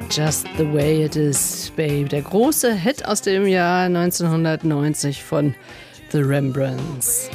Just the Way It Is, Babe. Der große Hit aus dem Jahr 1990 von The Rembrandts.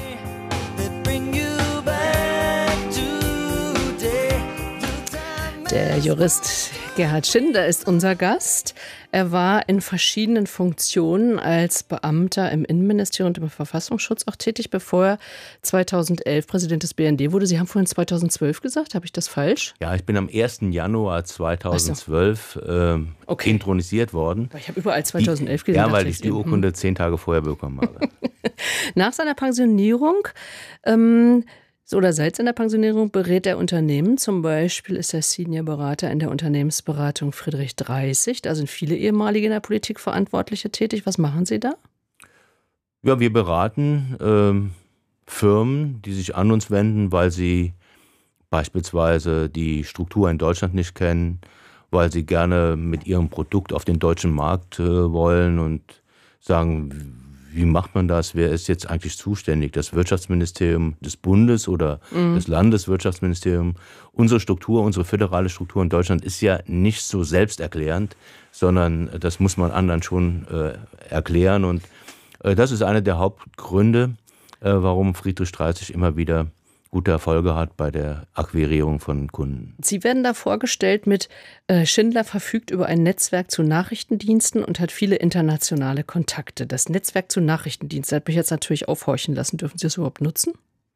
Der Jurist Gerhard Schindler ist unser Gast. Er war in verschiedenen Funktionen als Beamter im Innenministerium und im Verfassungsschutz auch tätig, bevor er 2011 Präsident des BND wurde. Sie haben vorhin 2012 gesagt, habe ich das falsch? Ja, ich bin am 1. Januar 2012 intronisiert worden. Ich habe überall 2011 gesehen. Ja, weil ich die Urkunde 10 Tage vorher bekommen habe. Nach seiner Pensionierung oder seit seiner Pensionierung berät er Unternehmen. Zum Beispiel ist er Senior-Berater in der Unternehmensberatung Friedrich 30. Da sind viele ehemalige in der Politik Verantwortliche tätig. Was machen Sie da? Ja, wir beraten Firmen, die sich an uns wenden, weil sie beispielsweise die Struktur in Deutschland nicht kennen, weil sie gerne mit ihrem Produkt auf den deutschen Markt wollen und sagen, wie macht man das? Wer ist jetzt eigentlich zuständig? Das Wirtschaftsministerium des Bundes oder das Landeswirtschaftsministerium? Unsere Struktur, unsere föderale Struktur in Deutschland ist ja nicht so selbsterklärend, sondern das muss man anderen schon erklären. Und das ist einer der Hauptgründe, warum Friedrich 30 immer wieder gute Erfolge hat bei der Akquirierung von Kunden. Sie werden da vorgestellt mit Schindler verfügt über ein Netzwerk zu Nachrichtendiensten und hat viele internationale Kontakte. Das Netzwerk zu Nachrichtendiensten hat mich jetzt natürlich aufhorchen lassen. Dürfen Sie das überhaupt nutzen?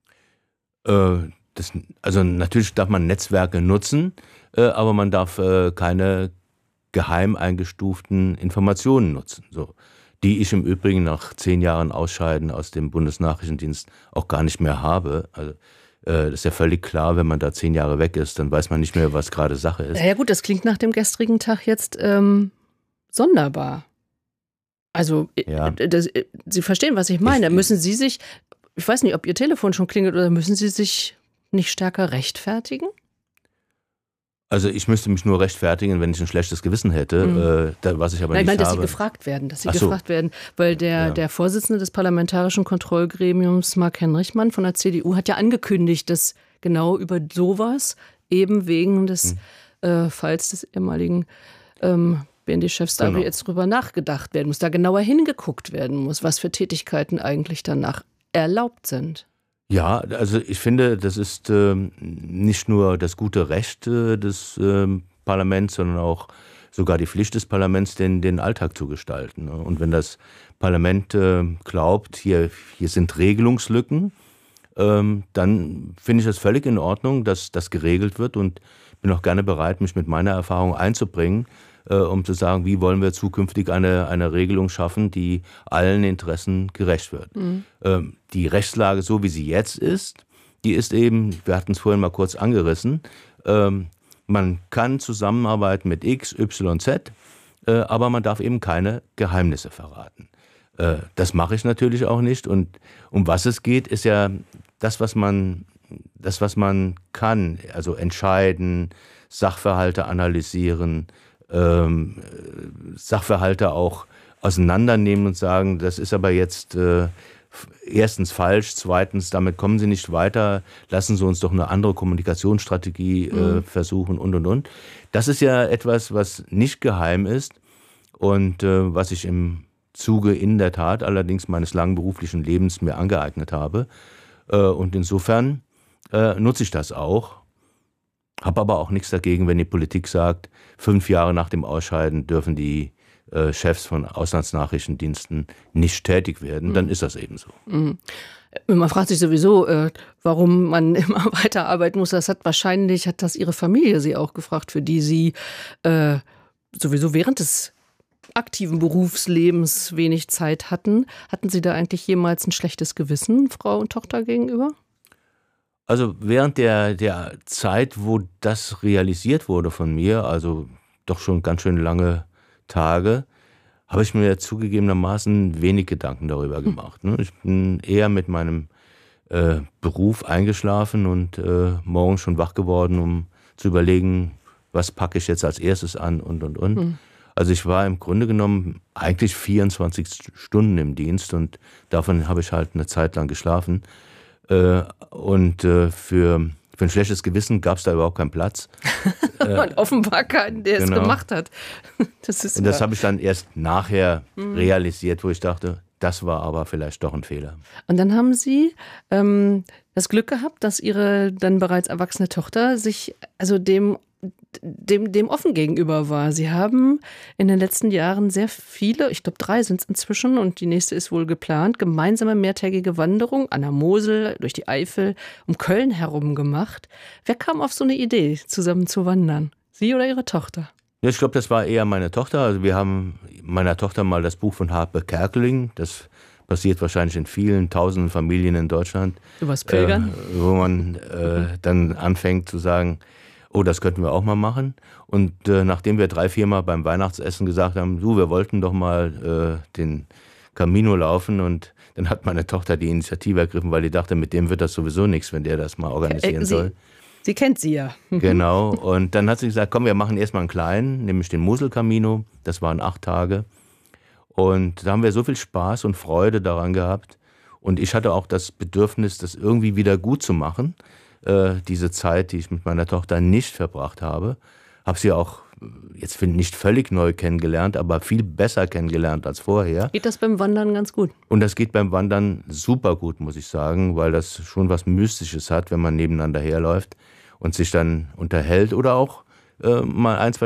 Also natürlich darf man Netzwerke nutzen, aber man darf keine geheim eingestuften Informationen nutzen. So, die ich im Übrigen nach 10 Jahren Ausscheiden aus dem Bundesnachrichtendienst auch gar nicht mehr habe. Also das ist ja völlig klar, wenn man da 10 Jahre weg ist, dann weiß man nicht mehr, was gerade Sache ist. Ja gut, das klingt nach dem gestrigen Tag jetzt sonderbar. Also ja. Sie verstehen, was ich meine. Müssen Sie sich, ich weiß nicht, ob Ihr Telefon schon klingelt, oder müssen Sie sich nicht stärker rechtfertigen? Also ich müsste mich nur rechtfertigen, wenn ich ein schlechtes Gewissen hätte, was ich aber nicht habe. Dass Sie gefragt werden, weil der Vorsitzende des Parlamentarischen Kontrollgremiums, Marc Henrichmann von der CDU, hat ja angekündigt, dass genau über sowas eben wegen des Falls des ehemaligen BND-Chefs da jetzt drüber nachgedacht werden muss, da genauer hingeguckt werden muss, was für Tätigkeiten eigentlich danach erlaubt sind. Ja, also ich finde, das ist nicht nur das gute Recht des Parlaments, sondern auch sogar die Pflicht des Parlaments, den Alltag zu gestalten. Und wenn das Parlament glaubt, hier sind Regelungslücken, dann finde ich das völlig in Ordnung, dass das geregelt wird, und bin auch gerne bereit, mich mit meiner Erfahrung einzubringen, um zu sagen, wie wollen wir zukünftig eine Regelung schaffen, die allen Interessen gerecht wird. Die Rechtslage, so wie sie jetzt ist, die ist eben, wir hatten es vorhin mal kurz angerissen, man kann zusammenarbeiten mit X, Y, Z, aber man darf eben keine Geheimnisse verraten. Das mache ich natürlich auch nicht, und um was es geht, ist ja das, was man kann, also entscheiden, Sachverhalte analysieren, Sachverhalte auch auseinandernehmen und sagen, das ist aber jetzt erstens falsch, zweitens, damit kommen Sie nicht weiter, lassen Sie uns doch eine andere Kommunikationsstrategie versuchen und. Das ist ja etwas, was nicht geheim ist und was ich im Zuge in der Tat allerdings meines langen beruflichen Lebens mir angeeignet habe. Und insofern nutze ich das auch. Habe aber auch nichts dagegen, wenn die Politik sagt, 5 Jahre nach dem Ausscheiden dürfen die Chefs von Auslandsnachrichtendiensten nicht tätig werden, dann ist das eben so. Man fragt sich sowieso, warum man immer weiterarbeiten muss. Hat das Ihre Familie Sie auch gefragt, für die Sie sowieso während des aktiven Berufslebens wenig Zeit hatten. Hatten Sie da eigentlich jemals ein schlechtes Gewissen Frau und Tochter gegenüber? Also während der Zeit, wo das realisiert wurde von mir, also doch schon ganz schön lange Tage, habe ich mir zugegebenermaßen wenig Gedanken darüber gemacht. Ich bin eher mit meinem Beruf eingeschlafen und morgens schon wach geworden, um zu überlegen, was packe ich jetzt als erstes an und. Also ich war im Grunde genommen eigentlich 24 Stunden im Dienst, und davon habe ich halt eine Zeit lang geschlafen. Und für Für ein schlechtes Gewissen gab es da überhaupt keinen Platz. Und offenbar keinen, der es gemacht hat. Und das habe ich dann erst nachher realisiert, wo ich dachte, das war aber vielleicht doch ein Fehler. Und dann haben Sie das Glück gehabt, dass Ihre dann bereits erwachsene Tochter sich also dem offen gegenüber war. Sie haben in den letzten Jahren sehr viele, ich glaube 3 sind es inzwischen und die nächste ist wohl geplant, gemeinsame mehrtägige Wanderung an der Mosel, durch die Eifel, um Köln herum gemacht. Wer kam auf so eine Idee, zusammen zu wandern? Sie oder Ihre Tochter? Ja, ich glaube, das war eher meine Tochter. Also wir haben meiner Tochter mal das Buch von Harpe Kerkeling, das passiert wahrscheinlich in vielen tausenden Familien in Deutschland. Übers Pilgern? Wo man dann anfängt zu sagen, oh, das könnten wir auch mal machen. Und nachdem wir 3-4 Mal beim Weihnachtsessen gesagt haben, wir wollten doch mal den Camino laufen, und dann hat meine Tochter die Initiative ergriffen, weil die dachte, mit dem wird das sowieso nichts, wenn der das mal organisieren soll. Sie kennt sie ja. Genau, und dann hat sie gesagt, komm, wir machen erstmal einen kleinen, nämlich den Mosel Camino. Das waren 8 Tage. Und da haben wir so viel Spaß und Freude daran gehabt. Und ich hatte auch das Bedürfnis, das irgendwie wieder gut zu machen. Diese Zeit, die ich mit meiner Tochter nicht verbracht habe. Habe sie auch jetzt nicht völlig neu kennengelernt, aber viel besser kennengelernt als vorher. Geht das beim Wandern ganz gut? Und das geht beim Wandern super gut, muss ich sagen, weil das schon was Mystisches hat, wenn man nebeneinander herläuft und sich dann unterhält oder auch mal 1, 2